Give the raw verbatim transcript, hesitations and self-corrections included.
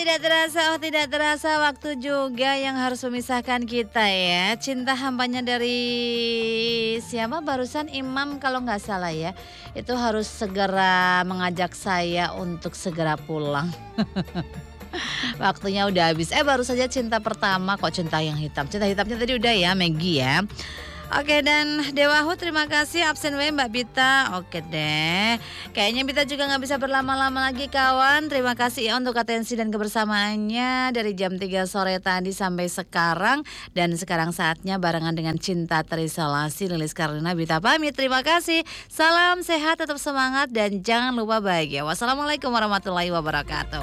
tidak terasa, oh tidak terasa waktu juga yang harus memisahkan kita ya. Cinta hambanya dari siapa barusan Imam kalau nggak salah ya. Itu harus segera mengajak saya untuk segera pulang. Waktunya udah habis. Eh baru saja cinta pertama kok cinta yang hitam. Cinta hitamnya tadi udah ya Maggie ya. Oke dan Dewahu terima kasih absen W Mbak Bita. Oke deh. Kayaknya Bita juga gak bisa berlama-lama lagi kawan. Terima kasih ya untuk atensi dan kebersamaannya dari jam tiga sore tadi sampai sekarang. Dan sekarang saatnya barengan dengan Cinta Terisolasi Lilis Karlina Bita pamit. Terima kasih. Salam sehat, tetap semangat dan jangan lupa bahagia. Wassalamualaikum warahmatullahi wabarakatuh.